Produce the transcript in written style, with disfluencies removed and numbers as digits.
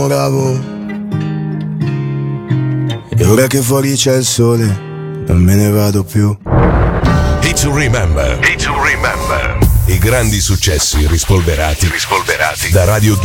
Bravo. E ora che fuori c'è il sole, non me ne vado più. Hit to Remember. I grandi successi rispolverati da Radio